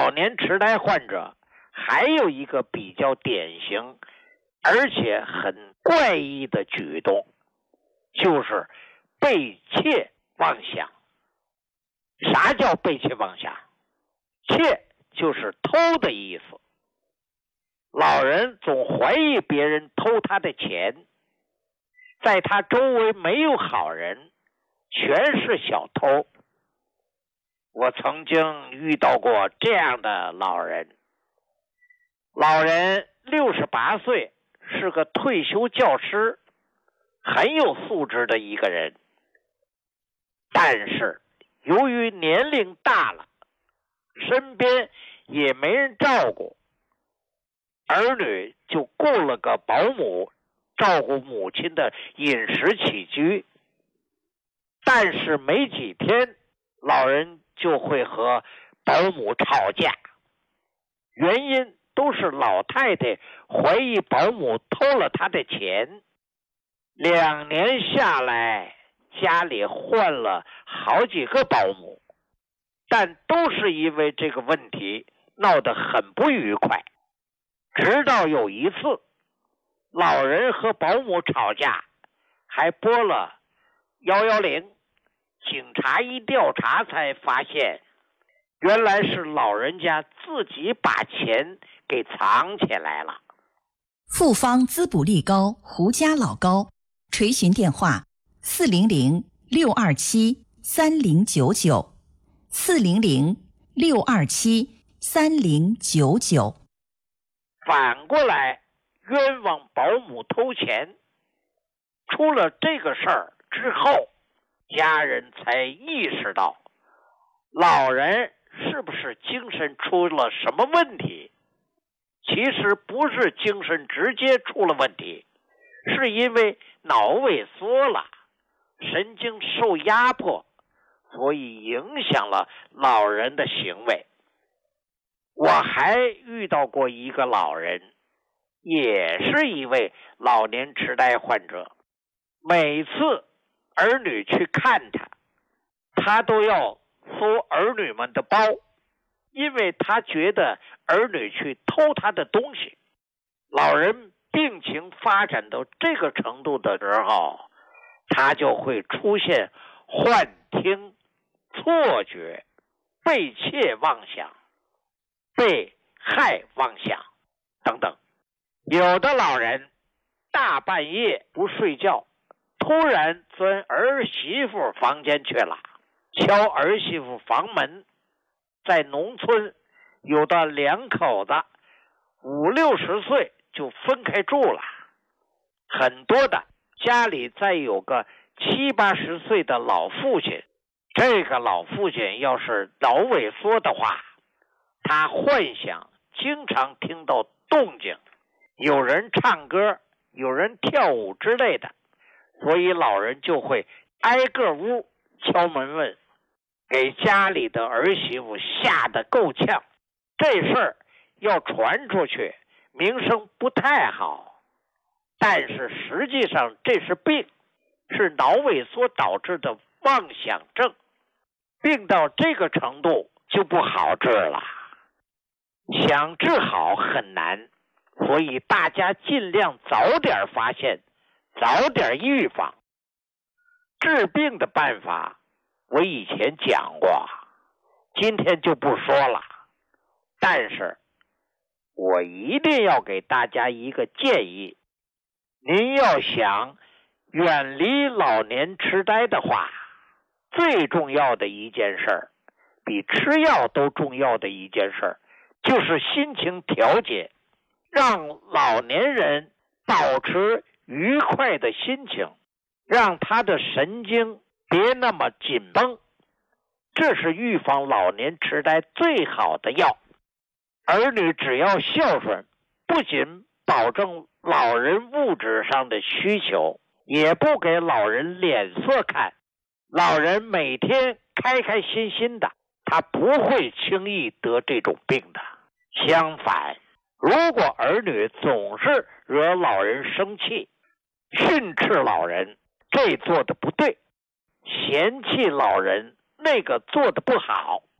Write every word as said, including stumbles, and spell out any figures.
老年痴呆患者还有一个比较典型而且很怪异的举动，就是被窃妄想。啥叫被窃妄想？窃就是偷的意思。老人总怀疑别人偷他的钱，在他周围没有好人，全是小偷。我曾经遇到过这样的老人，老人六十八岁，是个退休教师，很有素质的一个人。但是由于年龄大了，身边也没人照顾，儿女就雇了个保姆照顾母亲的饮食起居。但是没几天，老人就会和保姆吵架，原因都是老太太怀疑保姆偷了她的钱。两年下来，家里换了好几个保姆，但都是因为这个问题闹得很不愉快。直到有一次，老人和保姆吵架，还拨了一一零，警察一调查才发现，原来是老人家自己把钱给藏起来了。 复方滋补力高胡家老膏，垂询电话四零零六二七三零九九，四零零六二七三零九九。 反过来冤枉保姆偷钱，出了这个事儿之后，家人才意识到老人是不是精神出了什么问题。其实不是精神直接出了问题，是因为脑萎缩了，神经受压迫，所以影响了老人的行为。我还遇到过一个老人，也是一位老年痴呆患者，每次儿女去看他，他都要搜儿女们的包，因为他觉得儿女去偷他的东西。老人病情发展到这个程度的时候，他就会出现幻听、错觉、被窃妄想、被害妄想等等。有的老人大半夜不睡觉，突然钻儿媳妇房间去了，敲儿媳妇房门。在农村，有的两口子五六十岁就分开住了，很多的家里再有个七八十岁的老父亲，这个老父亲要是脑萎缩的话，他幻想经常听到动静，有人唱歌，有人跳舞之类的，所以老人就会挨个屋敲门问，给家里的儿媳妇吓得够呛。这事儿要传出去，名声不太好，但是实际上这是病，是脑萎缩导致的妄想症。病到这个程度就不好治了，想治好很难，所以大家尽量早点发现，早点预防。治病的办法我以前讲过，今天就不说了，但是我一定要给大家一个建议，您要想远离老年痴呆的话，最重要的一件事，比吃药都重要的一件事，就是心情调节，让老年人保持愉快的心情，让他的神经别那么紧绷，这是预防老年痴呆最好的药。儿女只要孝顺，不仅保证老人物质上的需求，也不给老人脸色看，老人每天开开心心的，他不会轻易得这种病的。相反，如果儿女总是惹老人生气，训斥老人这做的不对，嫌弃老人那个做的不好，